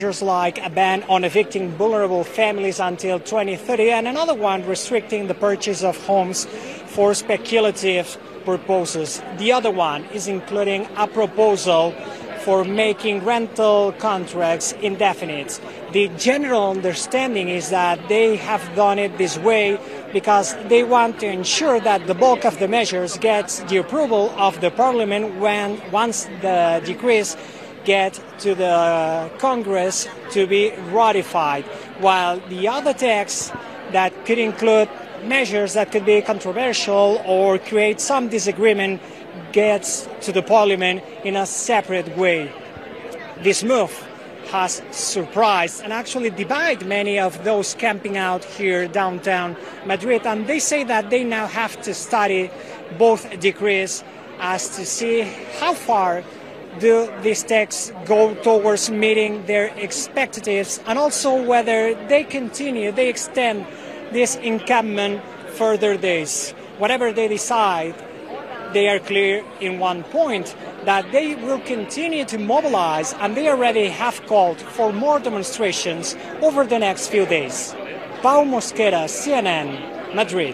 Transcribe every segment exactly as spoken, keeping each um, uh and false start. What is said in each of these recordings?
Measures like a ban on evicting vulnerable families until twenty thirty, and another one restricting the purchase of homes for speculative purposes. The other one is including a proposal for making rental contracts indefinite. The general understanding is that they have done it this way because they want to ensure that the bulk of the measures gets the approval of the Parliament when once the decrees get to the Congress to be ratified, while the other texts that could include measures that could be controversial or create some disagreement gets to the Parliament in a separate way. This move has surprised and actually divided many of those camping out here downtown Madrid, and they say that they now have to study both decrees as to see how far do these texts go towards meeting their expectations, and also whether they continue, they extend this encampment further days. Whatever they decide, they are clear in one point, that they will continue to mobilize, and they already have called for more demonstrations over the next few days. Pau Mosquera, C N N, Madrid.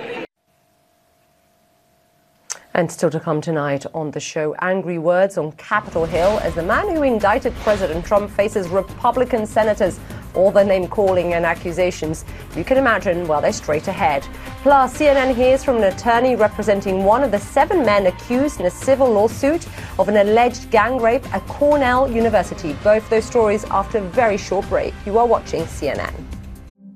And still to come tonight on the show, angry words on Capitol Hill as the man who indicted President Trump faces Republican senators, all their name calling and accusations. You can imagine, well, they're straight ahead. Plus, C N N hears from an attorney representing one of the seven men accused in a civil lawsuit of an alleged gang rape at Cornell University. Both those stories after a very short break. You are watching C N N.